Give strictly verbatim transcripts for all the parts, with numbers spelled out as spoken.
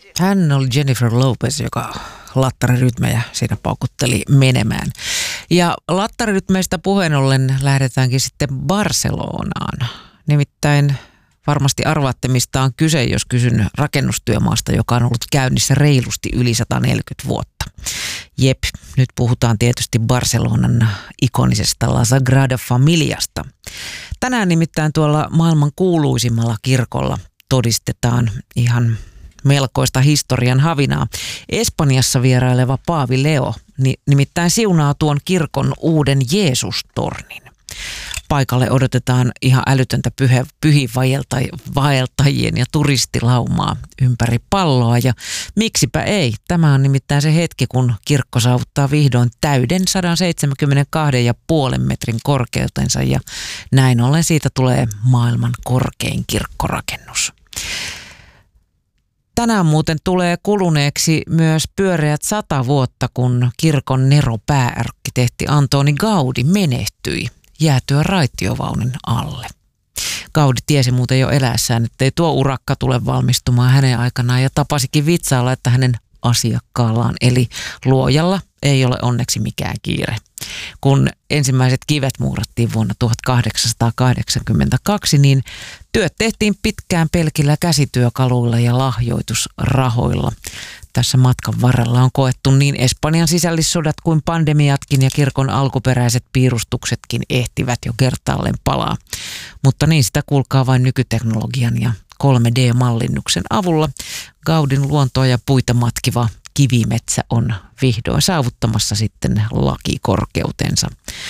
Hän oli Jennifer Lopez, joka lattarirytmejä siinä paukutteli menemään. Ja lattarirytmeistä puheen ollen lähdetäänkin sitten Barcelonaan. Nimittäin varmasti arvaatte, mistä on kyse, jos kysyn rakennustyömaasta, joka on ollut käynnissä reilusti yli sata neljäkymmentä vuotta. Jep, nyt puhutaan tietysti Barcelonan ikonisesta La Sagrada Familiasta. Tänään nimittäin tuolla maailman kuuluisimmalla kirkolla todistetaan ihan melkoista historian havinaa. Espanjassa vieraileva Paavi Leo nimittäin siunaa tuon kirkon uuden Jeesustornin. Paikalle odotetaan ihan älytöntä pyhe, pyhiinvaeltajien ja turistilaumaa ympäri palloa. Ja miksipä ei? Tämä on nimittäin se hetki, kun kirkko saavuttaa vihdoin täyden sata seitsemänkymmentäkaksi pilkku viisi metrin korkeutensa. Ja näin ollen siitä tulee maailman korkein kirkkorakennus. Tänään muuten tulee kuluneeksi myös pyöreät sata vuotta, kun kirkon neropääarkkitehti Antoni Gaudi menehtyi jäätyä raitiovaunun alle. Gaudi tiesi muuten jo eläessään, että ei tuo urakka tule valmistumaan hänen aikanaan ja tapasikin vitsailla, että hänen asiakkaallaan eli luojalla ei ole onneksi mikään kiire. Kun ensimmäiset kivet muurattiin vuonna tuhatkahdeksansataakahdeksankymmentäkaksi, niin työt tehtiin pitkään pelkillä käsityökaluilla ja lahjoitusrahoilla. Tässä matkan varrella on koettu niin Espanjan sisällissodat kuin pandemiatkin ja kirkon alkuperäiset piirustuksetkin ehtivät jo kertaalleen palaa. Mutta niin sitä kuulkaa vain nykyteknologian ja kolme D-mallinnuksen avulla. Gaudin luontoa ja puita matkiva kivimetsä on vihdoin saavuttamassa sitten lakikorkeutensa.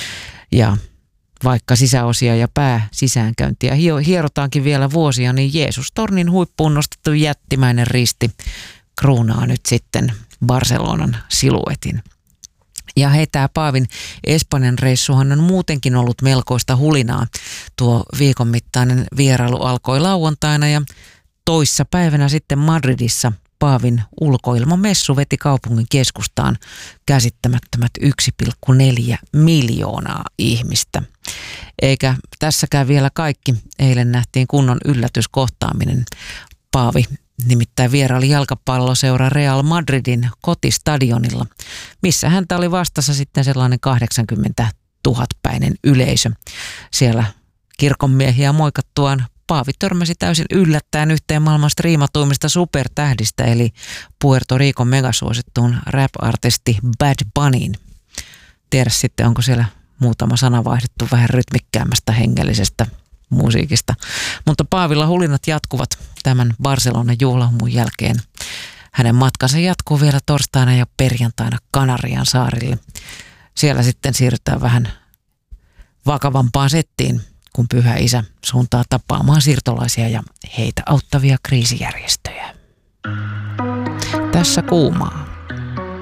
Ja vaikka sisäosia ja pää sisäänkäyntiä hierotaankin vielä vuosia, niin Jeesustornin huippuun nostettu jättimäinen risti kruunaa nyt sitten Barcelonan siluetin. Ja hei, tämä Paavin Espanjan reissuhan on muutenkin ollut melkoista hulinaa. Tuo viikon mittainen vierailu alkoi lauantaina ja toissa päivänä sitten Madridissa Paavin ulkoilmamessu veti kaupungin keskustaan käsittämättömät yksi pilkku neljä miljoonaa ihmistä. Eikä tässäkään vielä kaikki. Eilen nähtiin kunnon yllätyskohtaaminen. Paavi nimittäin vieraili jalkapalloseura Real Madridin kotistadionilla, missä häntä oli vastassa sitten sellainen kahdeksankymmentätuhatta-päinen yleisö. Siellä kirkonmiehiä moikattuaan Paavi törmäsi täysin yllättäen yhteen maailman striimatuimmista supertähdistä, eli Puerto Ricon megasuosittuun rap-artisti Bad Bunnyin. Tiedä sitten, onko siellä muutama sana vaihdettu vähän rytmikkäämmästä hengellisestä musiikista. Mutta Paavilla hulinat jatkuvat tämän Barcelonan juhlahumun jälkeen. Hänen matkansa jatkuu vielä torstaina ja perjantaina Kanarian saarille. Siellä sitten siirrytään vähän vakavampaan settiin, kun Pyhä Isä suuntaa tapaamaan siirtolaisia ja heitä auttavia kriisijärjestöjä. Tässä kuumaa.